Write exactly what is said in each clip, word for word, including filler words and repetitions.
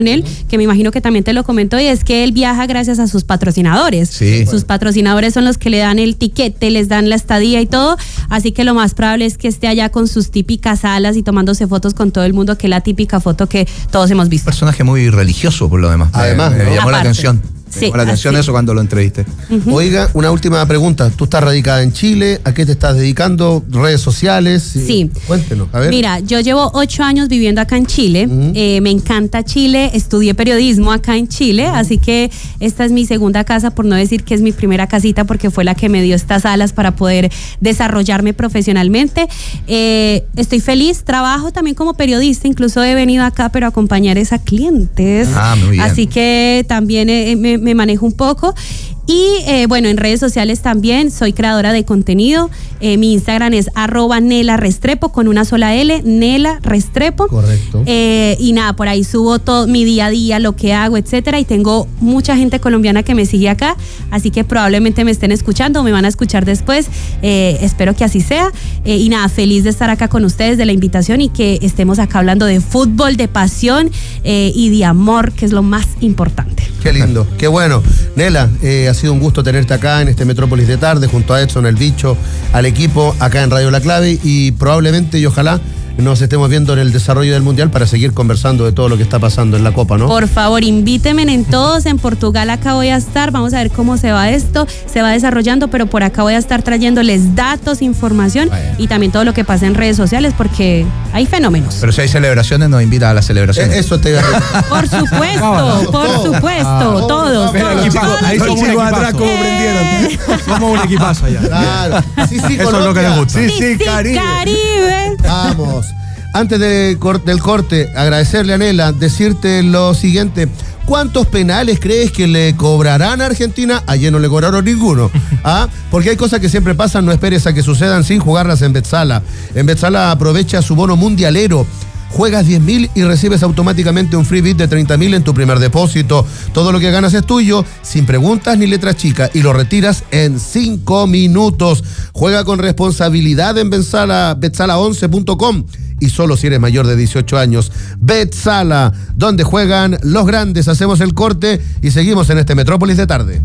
él, que me imagino que también te lo comentó, y es que él viaja gracias a sus patrocinadores. Sí. Sus patrocinadores son los que le dan el tiquete, les dan la estadía y todo, así que lo más probable es que esté allá con sus típicas alas y tomándose fotos con todo el mundo, que es la típica foto que todos hemos visto. Personaje muy religioso, por lo demás. Además, me, me ¿no? llamó Aparte. la atención. Me Sí, llamó la atención así. eso cuando lo entrevisté. Uh-huh. Oiga, una última pregunta. Tú estás radicada en Chile, ¿a qué te estás dedicando? ¿Redes sociales? Sí. Cuéntenos, a ver. Mira, yo llevo ocho años viviendo acá en Chile. Uh-huh. eh, me encanta Chile, estudié periodismo acá en Chile, uh-huh. así que esta es mi segunda casa, por no decir que es mi primera casita, porque fue la que me dio estas alas para poder desarrollarme profesionalmente. Eh, estoy feliz, trabajo también como periodista, incluso he venido acá, pero a acompañar a clientes. Ah, muy bien. Así que también eh, me, me manejo un poco. Y eh, bueno, en redes sociales también soy creadora de contenido. Eh, mi Instagram es arroba Nela Restrepo con una sola L, Nela Restrepo. Correcto. Eh, y nada, por ahí subo todo mi día a día, lo que hago, etcétera. Y tengo mucha gente colombiana que me sigue acá, así que probablemente me estén escuchando o me van a escuchar después. Eh, espero que así sea. Eh, y nada, feliz de estar acá con ustedes, de la invitación y que estemos acá hablando de fútbol, de pasión eh, y de amor, que es lo más importante. Qué lindo, qué bueno. Nela, eh, ha sido un gusto tenerte acá en este Metrópolis de Tarde, junto a Edson, el Bicho, al equipo acá en Radio La Clave, y probablemente y ojalá nos estemos viendo en el desarrollo del Mundial para seguir conversando de todo lo que está pasando en la Copa, ¿no? Por favor, invítenme en todos. En Portugal acá voy a estar. Vamos a ver cómo se va esto. Se va desarrollando, pero por acá voy a estar trayéndoles datos, información Vaya. y también todo lo que pasa en redes sociales, porque hay fenómenos. Pero si hay celebraciones, nos invita a las celebraciones. Eh, eso te iba a decir. Por supuesto, por supuesto, Ah, todos. Mira, todos, equipo, todos ahí los somos chicos. unos atrás como prendieron. Somos un equipazo allá. Claro. Sí, sí, Eso es lo que les gusta. Sí, Sí, sí, sí, Caribe. Caribe. Vamos. Antes de cor- del corte, agradecerle a Nela, decirte lo siguiente. ¿Cuántos penales crees que le cobrarán a Argentina? Ayer no le cobraron ninguno. ¿Ah? Porque hay cosas que siempre pasan, no esperes a que sucedan sin jugarlas en Betsala. En Betsala aprovecha su bono mundialero. Juegas diez mil y recibes automáticamente un free bit de treinta mil en tu primer depósito. Todo lo que ganas es tuyo, sin preguntas ni letras chicas, y lo retiras en cinco minutos. Juega con responsabilidad en Betsala, betsala once punto com, y solo si eres mayor de dieciocho años. Betsala, donde juegan los grandes. Hacemos el corte y seguimos en este Metrópolis de Tarde.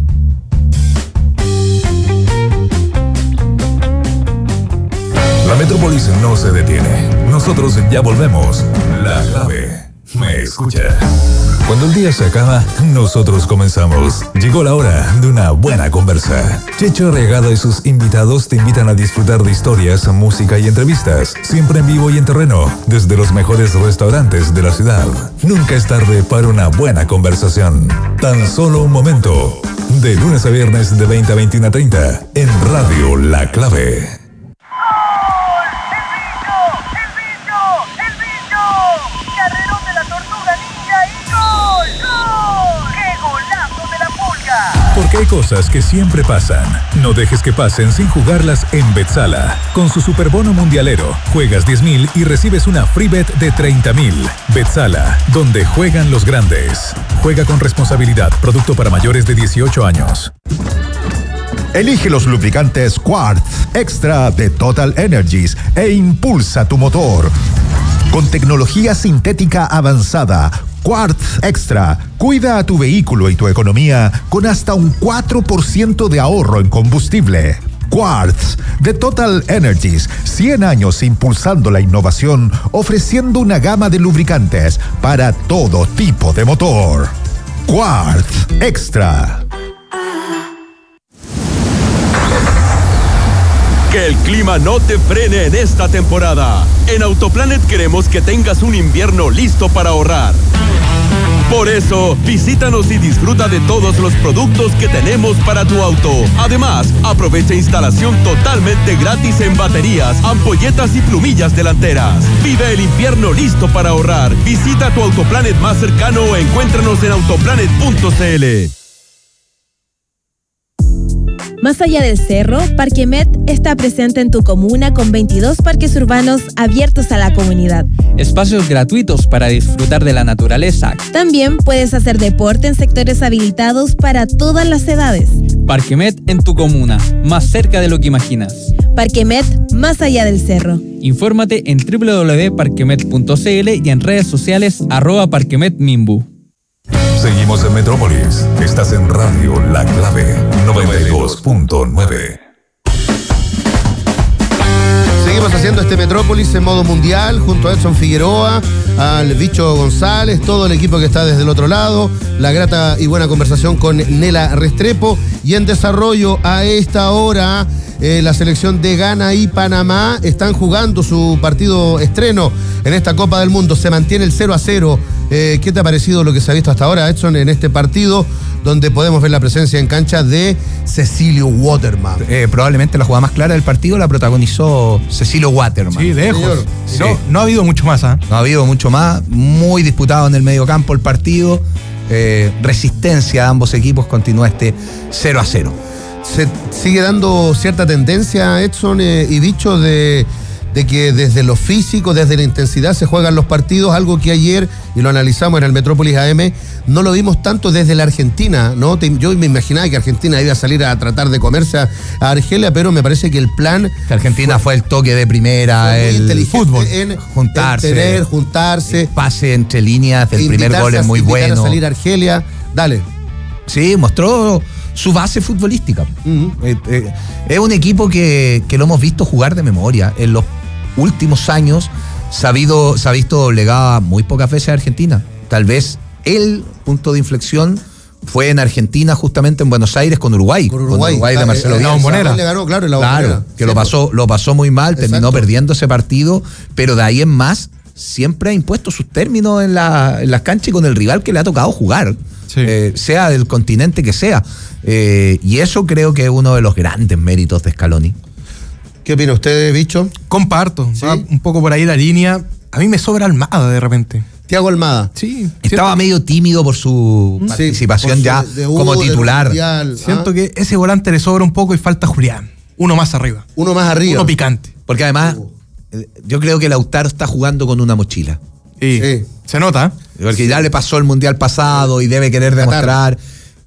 La Metrópolis no se detiene. Nosotros ya volvemos. La Clave. ¿Me escucha? Cuando el día se acaba, nosotros comenzamos. Llegó la hora de una buena conversa. Checho Regado y sus invitados te invitan a disfrutar de historias, música y entrevistas. Siempre en vivo y en terreno, desde los mejores restaurantes de la ciudad. Nunca es tarde para una buena conversación. Tan solo un momento. De lunes a viernes de veinte a veintiuno treinta en Radio La Clave. Porque hay cosas que siempre pasan. No dejes que pasen sin jugarlas en Betsala. Con su superbono mundialero, juegas diez mil y recibes una free bet de treinta mil. Betsala, donde juegan los grandes. Juega con responsabilidad. Producto para mayores de dieciocho años. Elige los lubricantes Quartz Extra de Total Energies e impulsa tu motor. Con tecnología sintética avanzada, Quartz Extra cuida a tu vehículo y tu economía con hasta un cuatro por ciento de ahorro en combustible. Quartz de Total Energies, cien años impulsando la innovación, ofreciendo una gama de lubricantes para todo tipo de motor. Quartz Extra. Que el clima no te frene en esta temporada. En Autoplanet queremos que tengas un invierno listo para ahorrar. Por eso, visítanos y disfruta de todos los productos que tenemos para tu auto. Además, aprovecha instalación totalmente gratis en baterías, ampolletas y plumillas delanteras. Vive el invierno listo para ahorrar. Visita tu Autoplanet más cercano o encuéntranos en autoplanet punto c l. Más allá del cerro, Parquemet está presente en tu comuna con veintidós parques urbanos abiertos a la comunidad. Espacios gratuitos para disfrutar de la naturaleza. También puedes hacer deporte en sectores habilitados para todas las edades. Parquemet en tu comuna, más cerca de lo que imaginas. Parquemet, más allá del cerro. Infórmate en doble u doble u doble u punto parquemet punto c l y en redes sociales arroba parquemetmimbu. Seguimos en Metrópolis. Estás en Radio La Clave noventa y dos punto nueve. Seguimos haciendo este Metrópolis en modo mundial junto a Edson Figueroa, al Bicho González, todo el equipo que está desde el otro lado, la grata y buena conversación con Nela Restrepo, y en desarrollo a esta hora eh, la selección de Ghana y Panamá están jugando su partido estreno en esta Copa del Mundo. Se mantiene el cero a cero. Eh, ¿Qué te ha parecido lo que se ha visto hasta ahora, Edson, en este partido donde podemos ver la presencia en cancha de Cecilio Waterman? Eh, probablemente la jugada más clara del partido la protagonizó Cecilio Waterman. Sí, lejos. Sí. No, no ha habido mucho más, ¿ah? No ha habido mucho más, muy disputado en el medio campo el partido, eh, resistencia de ambos equipos, continúa este cero a cero. Se sigue dando cierta tendencia, Edson eh, y Bicho, de, de que desde lo físico, desde la intensidad se juegan los partidos, algo que ayer, y lo analizamos en el Metrópolis A M, no lo vimos tanto desde la Argentina, ¿no? Te, yo me imaginaba que Argentina iba a salir a tratar de comerse a, a Argelia, pero me parece que el plan... Que Argentina fue, fue el toque de primera, el fútbol, en juntarse, en tener, juntarse, el pase entre líneas, el primer gol es muy bueno. A salir a Argelia, dale. Sí, mostró su base futbolística. Uh-huh. eh, eh, es un equipo que, que lo hemos visto jugar de memoria. En los últimos años se ha, habido, se ha visto doblegada muy pocas veces a Argentina. Tal vez el punto de inflexión fue en Argentina, justamente en Buenos Aires con Uruguay. Con Uruguay, con Uruguay de ah, Marcelo eh, Bielsa. La Bombonera. Le ganó, claro, en la claro, Bombonera. que sí, lo pasó, lo pasó muy mal, exacto. Terminó perdiendo ese partido, pero de ahí en más siempre ha impuesto sus términos en, la, en las canchas y con el rival que le ha tocado jugar. Sí. Eh, sea del continente que sea. Eh, y eso creo que es uno de los grandes méritos de Scaloni. ¿Qué opina usted, Bicho? Comparto, ¿sí? Un poco por ahí la línea. A mí me sobra Almada de repente. Thiago Almada. Sí. Estaba siento... medio tímido por su sí, participación por su ya debut, como titular. Mundial, siento ¿ah? que ese volante le sobra un poco y falta Julián. Uno más arriba. Uno más arriba. Uno picante. Porque además, uh. yo creo que Lautaro está jugando con una mochila. Sí. sí. Se nota. Porque sí. ya le pasó el mundial pasado y debe querer demostrar.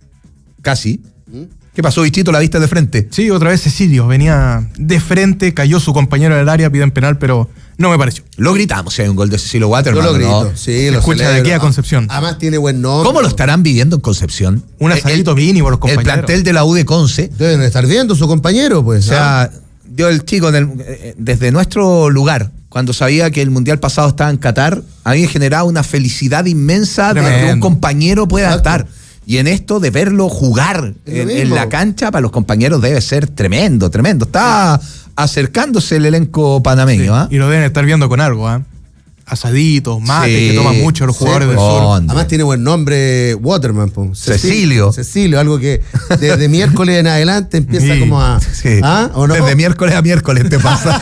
Casi. ¿Qué pasó, Bichito? ¿La viste de frente? Sí, otra vez Cecilio. Venía de frente, cayó su compañero en el área, piden penal, pero no me pareció. Lo gritamos si hay un gol de Cecilio Waterman. Yo lo grito. ¿No? Sí, Se lo escucha celebro. de aquí a Concepción. Además tiene buen nombre. ¿Cómo lo estarán viviendo en Concepción? Un asadito Vini por los compañeros. El plantel de la U de Conce. Deben estar viendo su compañero, pues. O sea, ¿ah? yo el chico, del, desde nuestro lugar, cuando sabía que el mundial pasado estaba en Qatar, a mí me generaba una felicidad inmensa Tremendo. de que un compañero pueda Exacto. estar. Y en esto de verlo jugar en, en la cancha, para los compañeros debe ser tremendo, tremendo. Está acercándose el elenco panameño. Sí. ¿eh? Y lo deben estar viendo con algo, ¿eh? Asaditos, mate, sí, que toman mucho los jugadores sí, del sur. Hombre. Además tiene buen nombre Waterman. Po. Cecilio. Cecilio, algo que desde miércoles en adelante empieza sí, como a... Sí. ¿Ah? ¿O no? Desde miércoles a miércoles te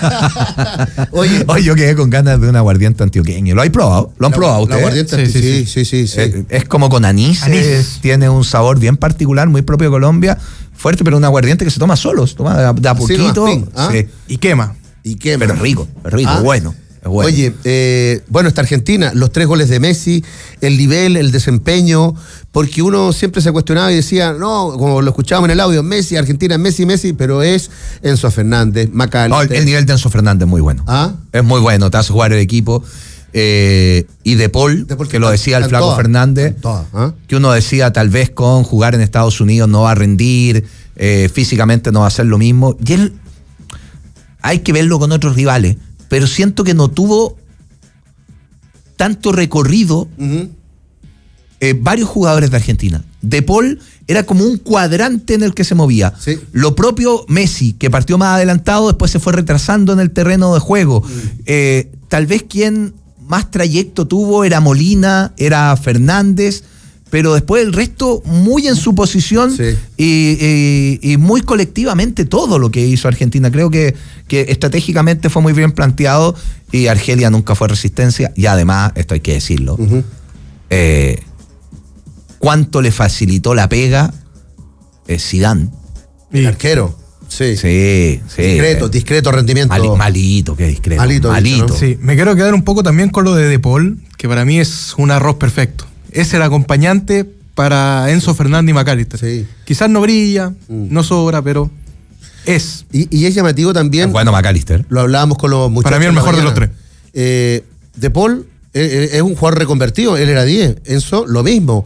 pasa. Oye, Oye, yo quedé con ganas de un aguardiente antioqueño. ¿Lo hay probado? ¿Lo han la, probado ustedes? Aguardiente sí, sí, sí, sí, sí. Es, es como con anís. anís. Tiene un sabor bien particular, muy propio de Colombia. Fuerte, pero un aguardiente que se toma solo. Se toma de, de a poquito. Sí, ¿ah? sí. Y quema. Y quema. Pero rico, rico, ¿Ah? bueno. Bueno. Oye, eh, bueno, esta Argentina, los tres goles de Messi, el nivel, el desempeño, porque uno siempre se cuestionaba y decía, no, como lo escuchábamos en el audio, Messi, Argentina, Messi, Messi, pero es Enzo Fernández, McAllister. No, el nivel de Enzo Fernández es muy bueno. ¿Ah? Es muy bueno, te hace jugar el equipo. Eh, y De Paul, de Paul que lo decía el Flaco toda, Fernández, toda, ¿ah? que uno decía tal vez con jugar en Estados Unidos no va a rendir, eh, físicamente no va a ser lo mismo. Y él, hay que verlo con otros rivales. Pero siento que no tuvo tanto recorrido uh-huh. eh, varios jugadores de Argentina. De Paul era como un cuadrante en el que se movía. Sí. Lo propio Messi, que partió más adelantado, después se fue retrasando en el terreno de juego. Uh-huh. Eh, tal vez quien más trayecto tuvo era Molina, era Fernández, pero después el resto muy en su posición sí. y, y, y muy colectivamente todo lo que hizo Argentina. Creo que, que estratégicamente fue muy bien planteado y Argelia nunca fue resistencia y además, esto hay que decirlo, uh-huh. eh, cuánto le facilitó la pega eh, Zidane. El arquero. Sí, sí, sí. Discreto, discreto rendimiento. Mal, malito, qué discreto. Malito. malito. ¿no? Sí, me quiero quedar un poco también con lo de De Paul, que para mí es un arroz perfecto. Es el acompañante para Enzo Fernández y McAllister. Sí. Quizás no brilla, mm. no sobra, pero es. Y, y es llamativo también. Es bueno McAllister. Lo hablábamos con los muchachos. Para mí el mejor de los tres. Eh, De Paul es, es un jugador reconvertido, él era diez. Enzo, lo mismo.